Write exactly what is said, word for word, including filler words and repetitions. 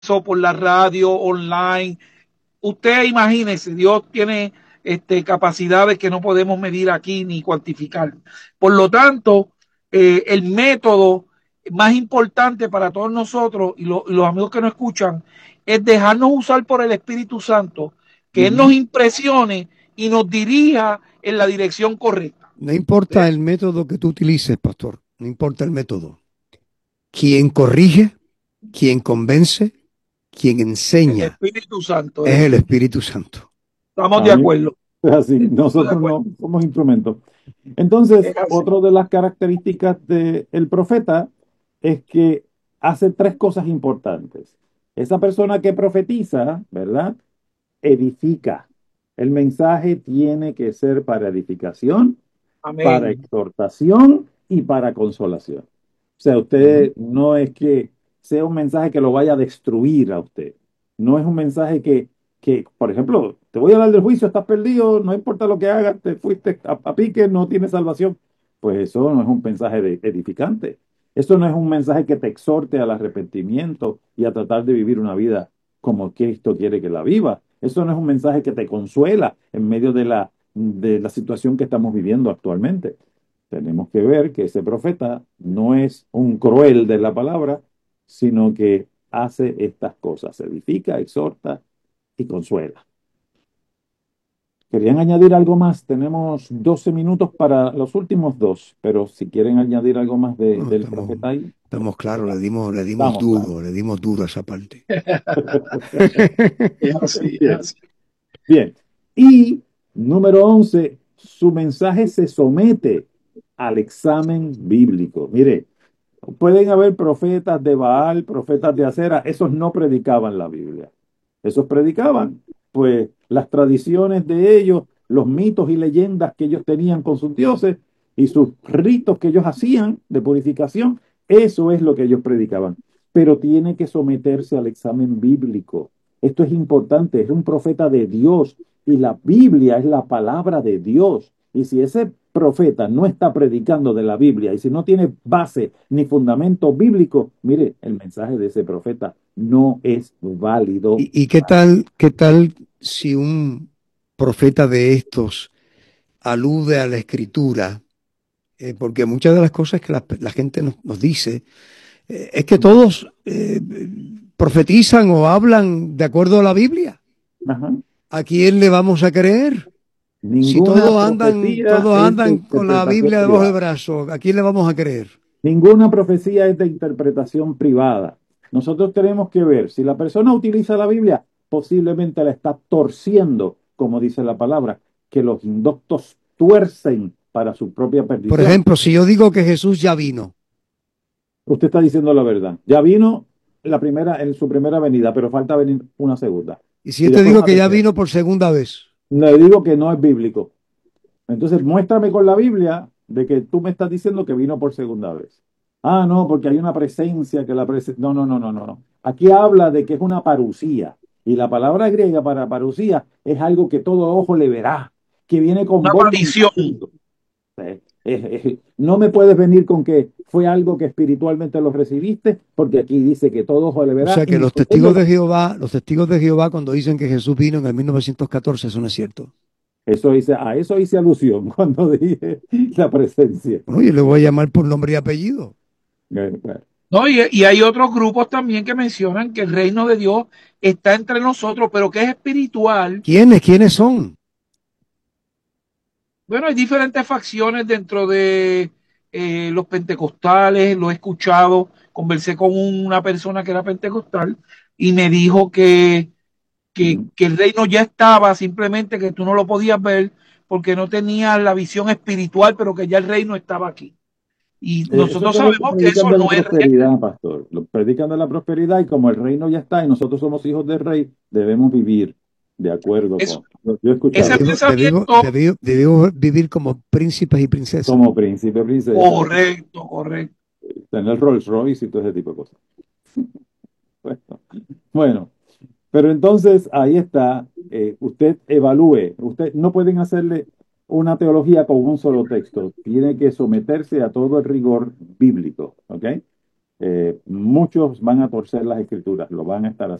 por la radio, online. Usted imagínese, Dios tiene este, capacidades que no podemos medir aquí ni cuantificar. Por lo tanto, eh, el método más importante para todos nosotros y, lo, y los amigos que nos escuchan es dejarnos usar por el Espíritu Santo, que Él nos Ujú. impresione y nos dirija en la dirección correcta. No importa el método que tú utilices, pastor, no importa el método. Quien corrige, quien convence, quien El enseña Espíritu Santo es es. el Espíritu Santo. Estamos de Ahí acuerdo. es así, Estamos de nosotros acuerdo. no somos instrumentos. Entonces, Es así. otra de las características del profeta es que hace tres cosas importantes. Esa persona que profetiza, ¿verdad? Edifica. El mensaje tiene que ser para edificación, para Amén. exhortación y para consolación. O sea, Ujú. usted no es que sea un mensaje que lo vaya a destruir a usted. No es un mensaje que, que, por ejemplo, te voy a hablar del juicio, estás perdido, no importa lo que hagas, te fuiste a, a pique, no tienes salvación. Pues eso no es un mensaje de- edificante. Eso no es un mensaje que te exhorte al arrepentimiento y a tratar de vivir una vida como Cristo quiere que la viva. Eso no es un mensaje que te consuela en medio de la, de la situación que estamos viviendo actualmente. Tenemos que ver que ese profeta no es un cruel de la palabra, sino que hace estas cosas, edifica, exhorta y consuela. ¿Querían añadir algo más? Tenemos doce minutos para los últimos dos, pero si quieren añadir algo más de- No, del estamos, profeta ahí, estamos claros, le dimos, le dimos estamos claros. duro, le dimos duro a esa parte. Es así, es Bien, así. bien. Y número once, su mensaje se somete al examen bíblico. Mire, pueden haber profetas de Baal, profetas de Acera, esos no predicaban la Biblia. Esos predicaban, pues, las tradiciones de ellos, los mitos y leyendas que ellos tenían con sus dioses y sus ritos que ellos hacían de purificación. Eso es lo que ellos predicaban. Pero tiene que someterse al examen bíblico. Esto es importante, es un profeta de Dios y la Biblia es la palabra de Dios. Y si ese profeta no está predicando de la Biblia y si no tiene base ni fundamento bíblico, mire, el mensaje de ese profeta no es válido. ¿Y, y qué tal, qué tal si un profeta de estos alude a la escritura? Eh, porque muchas de las cosas que la, la gente nos, nos dice eh, es que todos eh, profetizan o hablan de acuerdo a la Biblia. Ajá. ¿A quién le vamos a creer? Si Ninguna todos andan, profecía todos es de andan con la interpretación Biblia debajo del privada. brazo, ¿a quién le vamos a creer? Ninguna profecía es de interpretación privada. Nosotros tenemos que ver si la persona utiliza la Biblia, posiblemente la está torciendo, como dice la palabra, que los indoctos tuercen para su propia Por perdición. ejemplo, si yo digo que Jesús ya vino, Usted está diciendo la verdad. Ya vino la primera, en su primera venida, pero falta venir una segunda y si y yo te después digo una que ya tercera. vino por segunda vez, Le digo que no es bíblico. Entonces, muéstrame con la Biblia de que tú me estás diciendo que vino por segunda vez. Ah, no, porque hay una presencia que la presencia. No, no, no, no, no, no. Aquí habla de que es una parucía. Y la palabra griega para parucía es algo que todo ojo le verá, que viene con Una bombo y aparición. platillo. Eh, eh, eh, no me puedes venir con que fue algo que espiritualmente lo recibiste, porque aquí dice que todo ojo le o verá, sea que los incluyendo testigos de los... Jehová, los testigos de Jehová cuando dicen que Jesús vino en el mil novecientos catorce, eso no es cierto. Eso hice, a eso hice alusión cuando dije la presencia. Bueno, yo le voy a llamar por nombre y apellido. Eh, eh, ¿No? Y, y hay otros grupos también que mencionan que el reino de Dios está entre nosotros, pero que es espiritual. ¿Quiénes? ¿Quiénes son? Bueno, hay diferentes facciones dentro de eh, los pentecostales, lo he escuchado, conversé con una persona que era pentecostal y me dijo que, que, mm. que el reino ya estaba, simplemente que tú no lo podías ver porque no tenías la visión espiritual, pero que ya el reino estaba aquí. Y Eh, Esos nosotros son los que sabemos que predican eso de la no es real. prosperidad, pastor. Los predican de la prosperidad y como el reino ya está y nosotros somos hijos del rey, debemos vivir de acuerdo Eso, con. Yo yo he escuchado ese eso. Debimos, debimos, pensamiento, debimos- debimos vivir como príncipes y princesas. Como príncipe, princesa, correcto, correcto. tener Rolls Royce y todo ese tipo de cosas. Bueno, bueno, pero entonces ahí está. Eh, usted evalúe. Usted no pueden hacerle una teología con un solo texto. Tiene que someterse a todo el rigor bíblico, ¿ok? eh, muchos van a torcer las escrituras, lo van a estar